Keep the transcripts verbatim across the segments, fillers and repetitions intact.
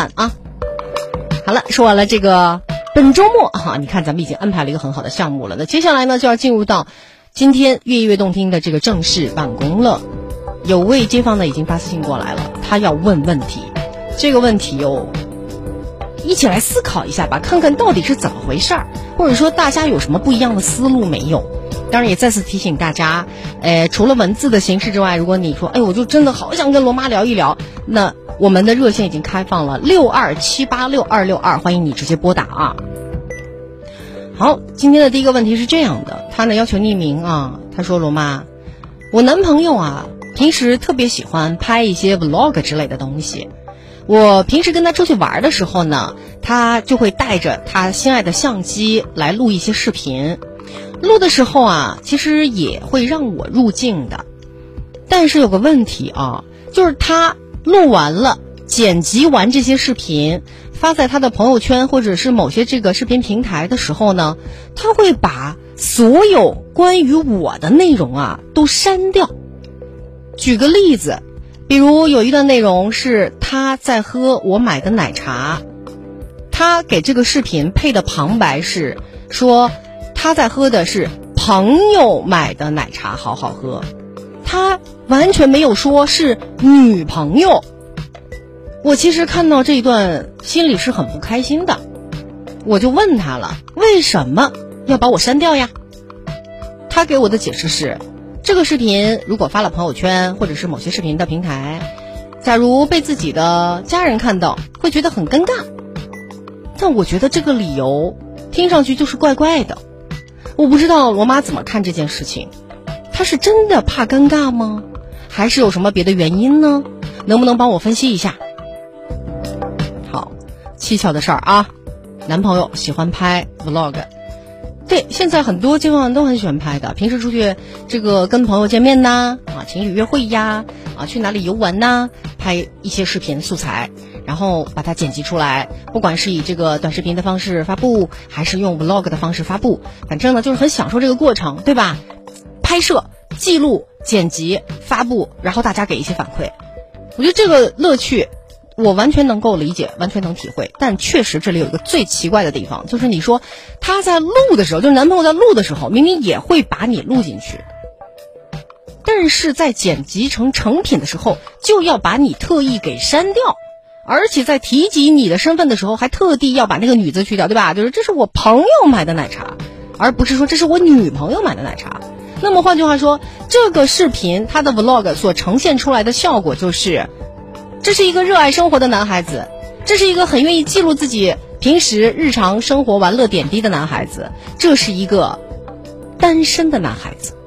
饭啊。好了，说完了这个本周末哈、啊，你看咱们已经安排了一个很好的项目了。那接下来呢，就要进入到今天越夜越动听的这个正式办公了。有位街坊呢已经发私信过来了，他要问问题。这个问题哟，一起来思考一下吧，看看到底是怎么回事儿，或者说大家有什么不一样的思路没有？当然也再次提醒大家，呃，除了文字的形式之外，如果你说，哎，我就真的好想跟罗妈聊一聊，那我们的热线已经开放了六二七八六二六二，欢迎你直接拨打啊。好，今天的第一个问题是这样的，他呢要求匿名啊，他说罗妈，我男朋友啊平时特别喜欢拍一些 vlog 之类的东西。我平时跟他出去玩的时候呢，他就会带着他心爱的相机来录一些视频。录的时候啊，其实也会让我入镜的。但是有个问题啊，就是他录完了，剪辑完这些视频，发在他的朋友圈或者是某些这个视频平台的时候呢，他会把所有关于我的内容啊都删掉。举个例子，比如有一段内容是他在喝我买的奶茶，他给这个视频配的旁白是说他在喝的是朋友买的奶茶，好好喝，他完全没有说是女朋友。我其实看到这一段心里是很不开心的，我就问他了，为什么要把我删掉呀？他给我的解释是，这个视频如果发了朋友圈或者是某些视频的平台，假如被自己的家人看到会觉得很尴尬。但我觉得这个理由听上去就是怪怪的，我不知道罗妈怎么看这件事情，她是真的怕尴尬吗？还是有什么别的原因呢？能不能帮我分析一下？好，蹊跷的事儿啊，男朋友喜欢拍 vlog。对，现在很多街坊人都很喜欢拍的，平时出去这个跟朋友见面呐，啊，情侣约会呀，啊，去哪里游玩呐，拍一些视频素材，然后把它剪辑出来，不管是以这个短视频的方式发布，还是用 vlog 的方式发布，反正呢就是很享受这个过程，对吧？拍摄、记录、剪辑、发布，然后大家给一些反馈，我觉得这个乐趣我完全能够理解，完全能体会。但确实这里有一个最奇怪的地方，就是你说他在录的时候，就是男朋友在录的时候，明明也会把你录进去，但是在剪辑成成品的时候就要把你特意给删掉，而且在提及你的身份的时候还特地要把那个女字去掉，对吧？就是这是我朋友买的奶茶，而不是说这是我女朋友买的奶茶。那么换句话说，这个视频它的 vlog 所呈现出来的效果就是，这是一个热爱生活的男孩子，这是一个很愿意记录自己平时日常生活玩乐点滴的男孩子，这是一个单身的男孩子。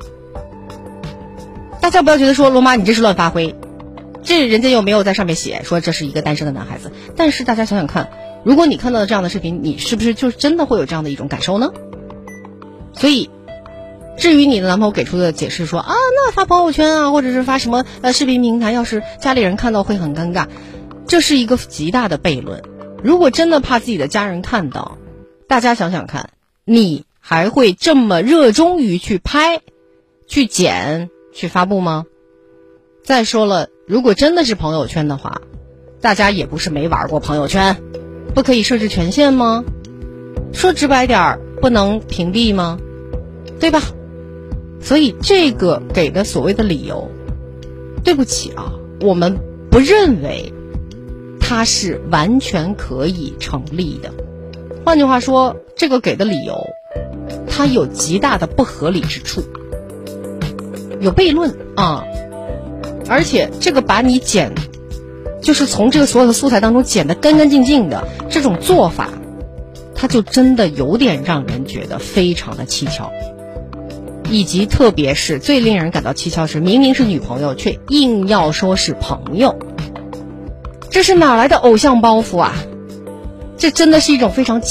大家不要觉得说罗妈你这是乱发挥，这人家又没有在上面写说这是一个单身的男孩子。但是大家想想看，如果你看到了这样的视频，你是不是就真的会有这样的一种感受呢？所以至于你的男朋友给出的解释说啊，那发朋友圈啊，或者是发什么呃视频平台，要是家里人看到会很尴尬，这是一个极大的悖论。如果真的怕自己的家人看到，大家想想看，你还会这么热衷于去拍、去剪、去发布吗？再说了，如果真的是朋友圈的话，大家也不是没玩过朋友圈，不可以设置权限吗？说直白点儿，不能屏蔽吗？对吧？所以这个给的所谓的理由，对不起啊，我们不认为它是完全可以成立的。换句话说，这个给的理由它有极大的不合理之处，有悖论啊。而且这个把你剪，就是从这个所有的素材当中剪得干干净净的这种做法，它就真的有点让人觉得非常的蹊跷。以及特别是最令人感到蹊跷是，明明是女朋友却硬要说是朋友，这是哪来的偶像包袱啊？这真的是一种非常